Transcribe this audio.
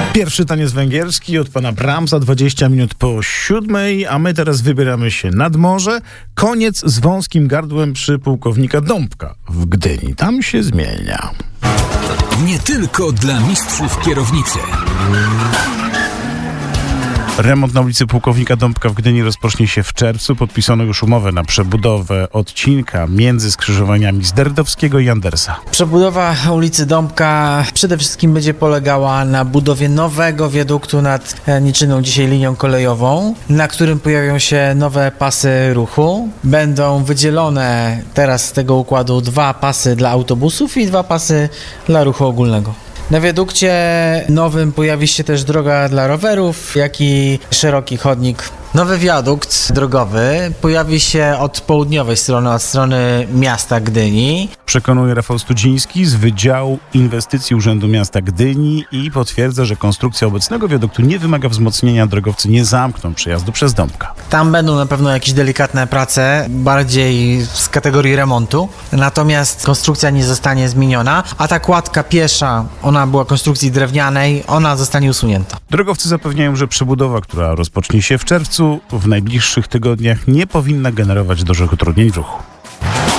Pierwszy taniec węgierski od pana Brahmsa, 20 minut po 7, a my teraz wybieramy się nad morze. Koniec z wąskim gardłem przy pułkownika Dąbka w Gdyni. Tam się zmienia. Nie tylko dla mistrzów kierownicy. Remont na ulicy Pułkownika Dąbka w Gdyni rozpocznie się w czerwcu. Podpisano już umowę na przebudowę odcinka między skrzyżowaniami Zderdowskiego i Andersa. Przebudowa ulicy Dąbka przede wszystkim będzie polegała na budowie nowego wiaduktu nad niczynną dzisiaj linią kolejową, na którym pojawią się nowe pasy ruchu. Będą wydzielone teraz z tego układu 2 pasy dla autobusów i 2 pasy dla ruchu ogólnego. Na wiadukcie nowym pojawi się też droga dla rowerów, jak i szeroki chodnik. Nowy wiadukt drogowy pojawi się od południowej strony, od strony miasta Gdyni. Przekonuje Rafał Studziński z Wydziału Inwestycji Urzędu Miasta Gdyni i potwierdza, że konstrukcja obecnego wiaduktu nie wymaga wzmocnienia, drogowcy nie zamkną przejazdu przez Dąbka. Tam będą na pewno jakieś delikatne prace, bardziej z kategorii remontu, natomiast konstrukcja nie zostanie zmieniona, a ta kładka piesza, ona była konstrukcji drewnianej, ona zostanie usunięta. Drogowcy zapewniają, że przebudowa, która rozpocznie się w czerwcu, w najbliższych tygodniach nie powinna generować dużych utrudnień w ruchu.